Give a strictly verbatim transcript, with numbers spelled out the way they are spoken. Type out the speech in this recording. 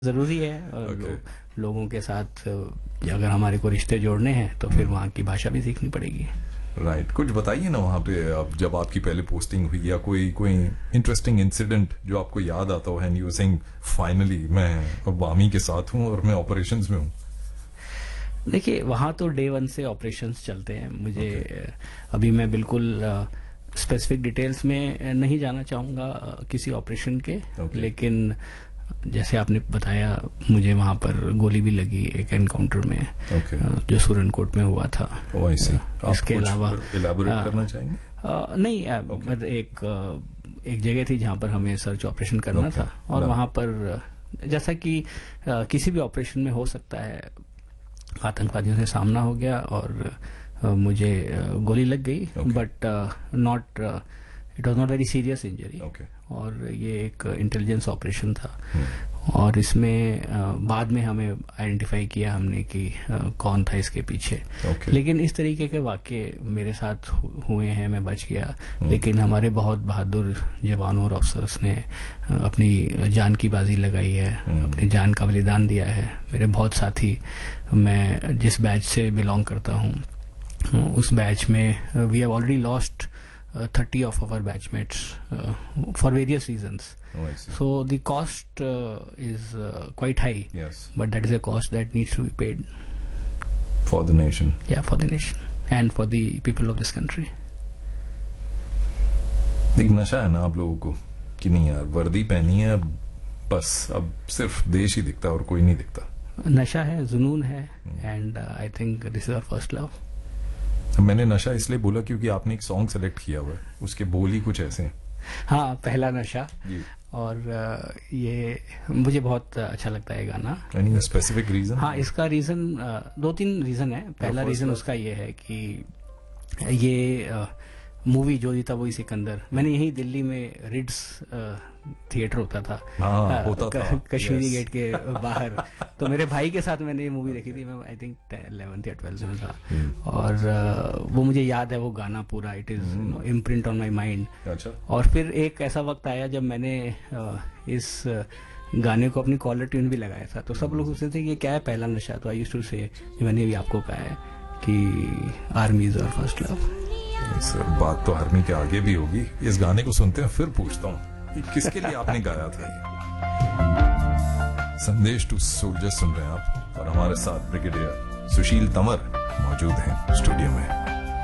ज़रूरी है और Okay. लो, लोगों के साथ अगर हमारे को रिश्ते जोड़ने हैं तो फिर वहाँ की भाषा भी सीखनी पड़ेगी। Right right. कुछ बताइए ना वहाँ पे अब जब आपकी पहले पोस्टिंग हुई या कोई कोई इंटरेस्टिंग इंसिडेंट जो आपको याद आता हो एंड यू सेइंग फाइनली मैं अब आर्मी के साथ हूँ और मैं ऑपरेशंस में हूँ। देखिए वहाँ तो डे वन से ऑपरेशंस चलते हैं। मुझे okay. अभी मैं बिल्कुल स्पेसिफिक डिटेल्स में नहीं जाना चाहूँगा किसी ऑपरेशन के okay. लेकिन जैसे आपने बताया मुझे वहाँ पर गोली भी लगी एक एनकाउंटर में okay. जो सुरनकोट में हुआ था। oh, इसके अलावा इलैबोरेट करना चाहेंगे? आ, नहीं okay. एक एक जगह थी जहाँ पर हमें सर्च ऑपरेशन करना okay. था और वहाँ पर जैसा कि आ, किसी भी ऑपरेशन में हो सकता है आतंकवादियों से सामना हो गया और आ, मुझे गोली लग गई but not it was not very serious injury और ये एक इंटेलिजेंस ऑपरेशन था hmm. और इसमें आ, बाद में हमें आइडेंटिफाई किया हमने कि आ, कौन था इसके पीछे okay. लेकिन इस तरीके के वाक़ये मेरे साथ हुए हैं, मैं बच गया hmm. लेकिन हमारे बहुत बहादुर जवानों और अफसर्स ने अपनी जान की बाजी लगाई है hmm. अपनी जान का बलिदान दिया है। मेरे बहुत साथी, मैं जिस बैच से बिलोंग करता हूँ उस बैच में we have already lost Uh, thirty of our batchmates uh, for various reasons. Oh, I see. So the cost uh, is uh, quite high. Yes. But that is a cost that needs to be paid. For the nation. Yeah, for the nation. And for the people of this country. एक नशा है ना आप लोगों को कि नहीं यार वर्दी पहनी है अब बस अब सिर्फ देश ही दिखता और कोई नहीं दिखता। नशा है, जुनून है and I think this is our first love. मैंने नशा इसलिए बोला क्योंकि आपने एक सॉन्ग सेलेक्ट किया हुआ है, उसके बोल ही कुछ ऐसे हैं। हाँ, पहला नशा और ये मुझे बहुत अच्छा लगता है गाना। Any specific reason? हाँ, इसका रीजन दो तीन रीजन है। पहला रीजन उसका ये है कि ये मूवी जो जीता वही सिकंदर, मैंने यही दिल्ली में रिड्स थिएटर होता था, हाँ, होता था कश्मीरी गेट के बाहर। तो मेरे भाई के साथ मैंने ये मूवी देखी थी, मैं आई थिंक इलेवेंथ या ट्वेल्थ में था और वो मुझे याद है वो गाना पूरा, it is imprint on my mind. और फिर एक ऐसा वक्त आया जब मैंने इस गाने को अपनी कॉलर ट्यून भी लगाया था तो सब लोग सोचते थे कि क्या है पहला नशा। तो आई यूज्ड टू से, मैंने भी आपको कहा है कि army is our first love. इस बात तो आर्मी के आगे भी होगी। इस गाने को सुनते हैं फिर पूछता हूँ किसके लिए आपने गाया था ये? संदेश टू सोल्जर्स सुन रहे हैं आप और हमारे साथ ब्रिगेडियर सुशील तंवर मौजूद हैं स्टूडियो में।